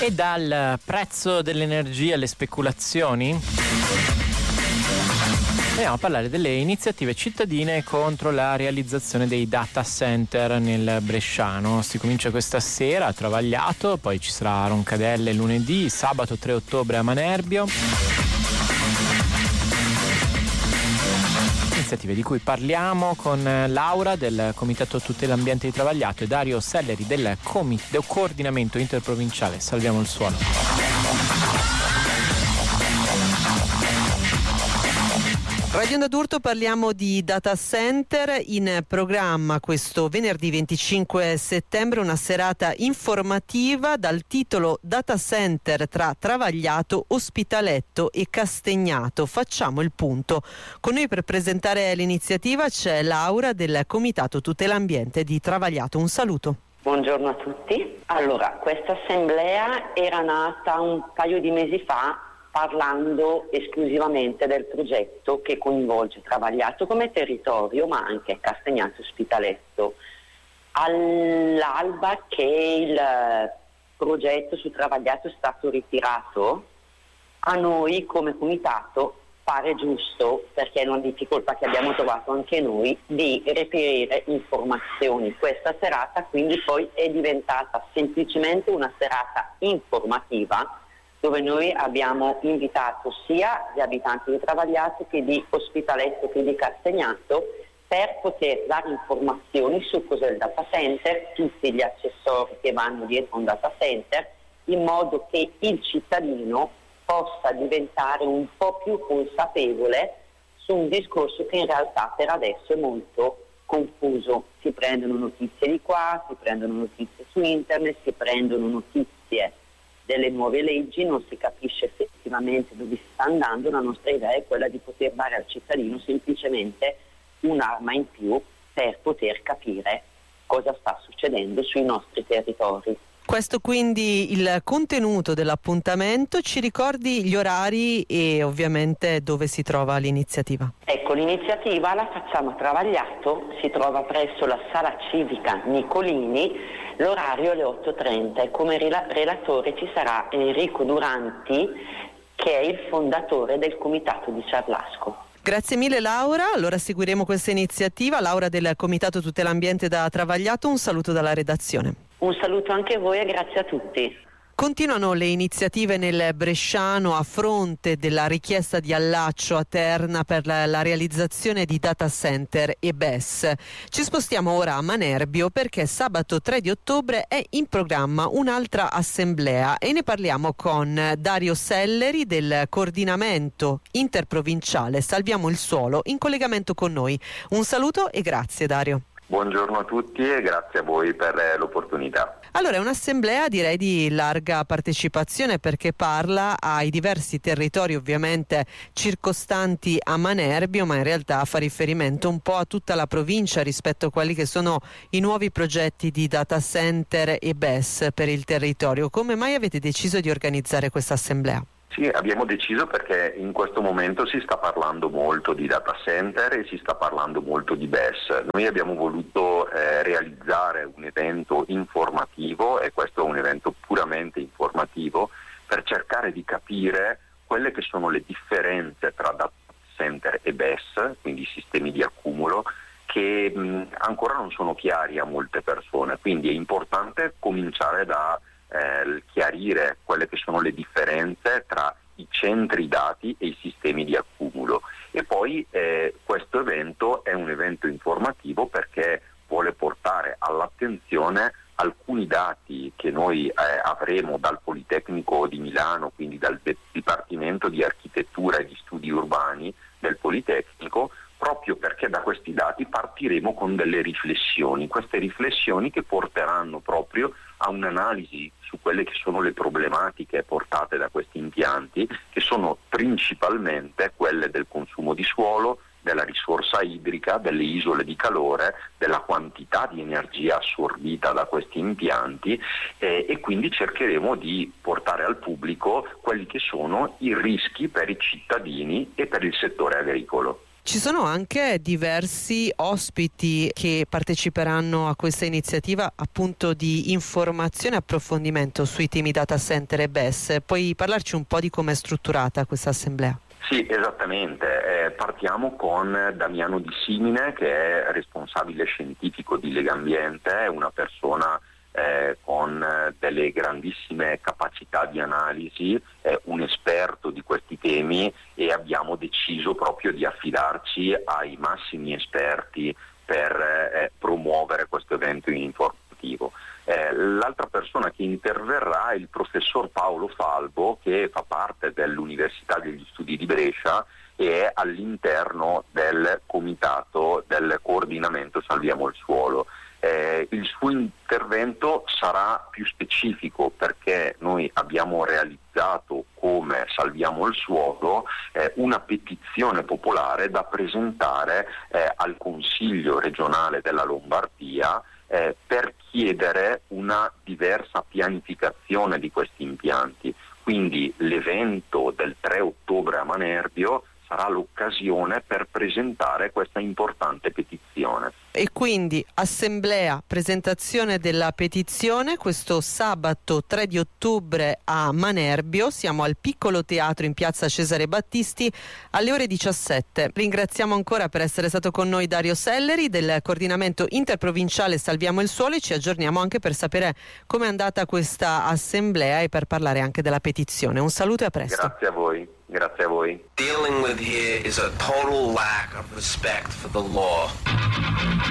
E dal prezzo dell'energia alle speculazioni? Andiamo a parlare delle iniziative cittadine contro la realizzazione dei data center nel Bresciano. Si comincia questa sera a Travagliato, poi ci sarà a Roncadelle lunedì, sabato 3 ottobre a Manerbio. Iniziative di cui parliamo con Laura del Comitato Tutela Ambiente di Travagliato e Dario Selleri del Coordinamento Interprovinciale Salviamo il Suolo. Radio Onda d'Urto, parliamo di data center. In programma questo venerdì 25 settembre una serata informativa dal titolo Data center tra Travagliato, Ospitaletto e Castagnato. Facciamo il punto. Con noi per presentare l'iniziativa c'è Laura del Comitato Tutela Ambiente di Travagliato. Un saluto. Buongiorno a tutti. Allora, questa assemblea era nata un paio di mesi fa parlando esclusivamente del progetto che coinvolge Travagliato come territorio, ma anche Castagnato e Ospitaletto. All'alba che il progetto su Travagliato è stato ritirato, a noi come comitato pare giusto, perché è una difficoltà che abbiamo trovato anche noi, di reperire informazioni. Questa serata quindi poi è diventata semplicemente una serata informativa, dove noi abbiamo invitato sia gli abitanti di Travagliato che di Ospitaletto che di Castagnato per poter dare informazioni su cos'è il data center, tutti gli accessori che vanno dietro un data center, in modo che il cittadino possa diventare un po' più consapevole su un discorso che in realtà per adesso è molto confuso. Si prendono notizie di qua, si prendono notizie su internet, si prendono notizie delle nuove leggi, non si capisce effettivamente dove si sta andando. La nostra idea è quella di poter dare al cittadino semplicemente un'arma in più per poter capire cosa sta succedendo sui nostri territori. Questo quindi il contenuto dell'appuntamento. Ci ricordi gli orari e ovviamente dove si trova l'iniziativa? Ecco, l'iniziativa la facciamo a Travagliato, si trova presso la sala civica Nicolini, l'orario è alle 8:30 e come relatore ci sarà Enrico Duranti, che è il fondatore del comitato di Ciarlasco. Grazie mille Laura, allora seguiremo questa iniziativa. Laura del Comitato Tutela Ambiente da Travagliato, un saluto dalla redazione. Un saluto anche a voi e grazie a tutti. Continuano le iniziative nel Bresciano a fronte della richiesta di allaccio a Terna per la realizzazione di data center e BES. Ci spostiamo ora a Manerbio perché sabato 3 di ottobre è in programma un'altra assemblea e ne parliamo con Dario Selleri del Coordinamento Interprovinciale Salviamo il Suolo in collegamento con noi. Un saluto e grazie Dario. Buongiorno a tutti e grazie a voi per l'opportunità. Allora, è un'assemblea direi di larga partecipazione perché parla ai diversi territori ovviamente circostanti a Manerbio, ma in realtà fa riferimento un po' a tutta la provincia rispetto a quelli che sono i nuovi progetti di data center e BES per il territorio. Come mai avete deciso di organizzare questa assemblea? Sì, abbiamo deciso perché in questo momento si sta parlando molto di data center e si sta parlando molto di BES. Noi abbiamo voluto realizzare un evento informativo, e questo è un evento puramente informativo, per cercare di capire quelle che sono le differenze tra data center e BES, quindi sistemi di accumulo, che ancora non sono chiari a molte persone. Quindi è importante cominciare da chiarire quelle che sono le differenze tra i centri dati e i sistemi di accumulo. E poi questo evento è un evento informativo perché vuole portare all'attenzione alcuni dati che noi avremo dal Politecnico di Milano, quindi dal Dipartimento di Architettura e di Studi Urbani del Politecnico, proprio perché da questi dati partiremo con delle riflessioni, queste riflessioni che porteranno proprio a un'analisi su quelle che sono le problematiche portate da questi impianti, che sono principalmente quelle del consumo di suolo, della risorsa idrica, delle isole di calore, della quantità di energia assorbita da questi impianti e quindi cercheremo di portare al pubblico quelli che sono i rischi per i cittadini e per il settore agricolo. Ci sono anche diversi ospiti che parteciperanno a questa iniziativa appunto di informazione e approfondimento sui temi data center e BES. Puoi parlarci un po' di come è strutturata questa assemblea? Sì, esattamente. Partiamo con Damiano Di Simine, che è responsabile scientifico di Legambiente, è una persona con delle grandissime capacità di analisi, un esperto di questi temi, e abbiamo deciso proprio di affidarci ai massimi esperti per promuovere questo evento informativo. L'altra persona che interverrà è il professor Paolo Falbo, che fa parte dell'Università degli Studi di Brescia e è all'interno del comitato del coordinamento Salviamo il Suolo. Il suo intervento sarà più specifico, perché noi abbiamo realizzato, come Salviamo il Suolo, una petizione popolare da presentare al Consiglio regionale della Lombardia per chiedere una diversa pianificazione di questi impianti. Quindi l'evento del 3 ottobre a Manerbio sarà l'occasione per presentare questa importante petizione. E quindi assemblea, presentazione della petizione questo sabato 3 di ottobre a Manerbio. Siamo al Piccolo Teatro in piazza Cesare Battisti alle ore 17. Ringraziamo ancora per essere stato con noi Dario Selleri del coordinamento interprovinciale Salviamo il Suolo, e ci aggiorniamo anche per sapere come è andata questa assemblea e per parlare anche della petizione. Un saluto e a presto. Grazie a voi. Grazie a voi. Dealing with here is a total lack of respect for the law.